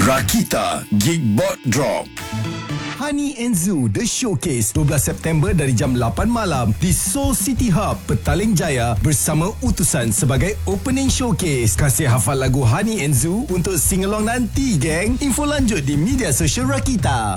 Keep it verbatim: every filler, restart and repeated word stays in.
Rakita Geekbot Drop. Honey and Zoo The Showcase dua belas September dari jam lapan malam di Seoul City Hub, Petaling Jaya bersama Utusan sebagai opening showcase. Kasih hafal lagu Honey and Zoo untuk sing along nanti, geng. Info lanjut di media sosial Rakita.